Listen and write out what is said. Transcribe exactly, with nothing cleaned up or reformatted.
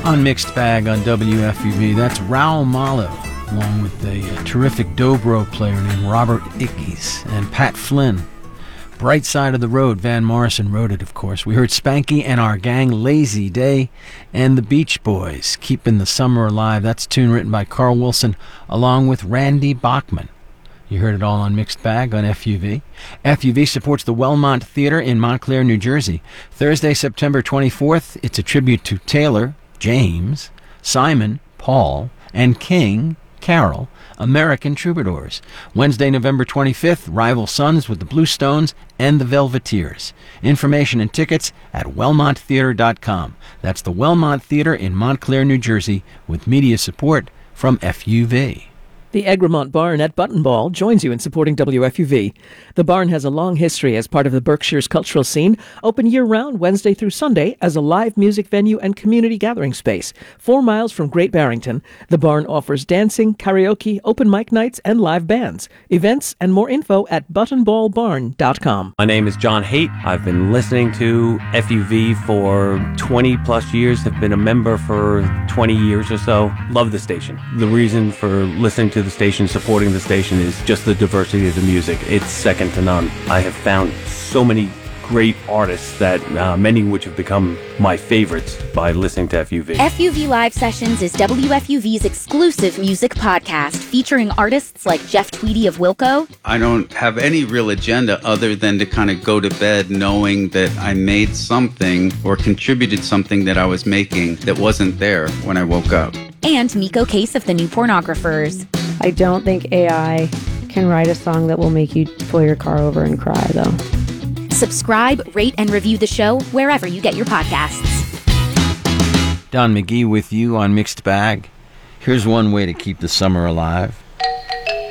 On Mixed Bag on W F U V, that's Raul Malo, along with a, a terrific dobro player named Robert Ickes and Pat Flynn. Bright Side of the Road, Van Morrison wrote it, of course. We heard Spanky and Our Gang, Lazy Day, and the Beach Boys, Keeping the Summer Alive. That's a tune written by Carl Wilson, along with Randy Bachman. You heard it all on Mixed Bag on F U V. F U V supports the Wellmont Theater in Montclair, New Jersey. Thursday, September twenty-fourth, it's a tribute to Taylor, James, Simon, Paul, and King, Carol, American Troubadours. Wednesday, November twenty-fifth, Rival Sons with the Bluestones and the Velveteers. Information and tickets at wellmont theater dot com. That's the Wellmont Theater in Montclair, New Jersey, with media support from F U V. The Egremont Barn at Button Ball joins you in supporting W F U V. The barn has a long history as part of the Berkshire's cultural scene, open year-round Wednesday through Sunday as a live music venue and community gathering space. Four miles from Great Barrington, the barn offers dancing, karaoke, open mic nights, and live bands. Events and more info at button ball barn dot com. My name is John Haight. I've been listening to F U V for twenty plus years, have been a member for twenty years or so. Love the station. The reason for listening to the station, supporting the station, is just the diversity of the music. It's second to none. I have found so many great artists that uh, many which have become my favorites by listening to F U V. F U V Live Sessions is W F U V's exclusive music podcast featuring artists like Jeff Tweedy of Wilco. I don't have any real agenda other than to kind of go to bed knowing that I made something or contributed something that I was making that wasn't there when I woke up. And Miko Case of the New Pornographers. I don't think A I can write a song that will make you pull your car over and cry, though. Subscribe, rate, and review the show wherever you get your podcasts. Don McGee with you on Mixed Bag. Here's one way to keep the summer alive.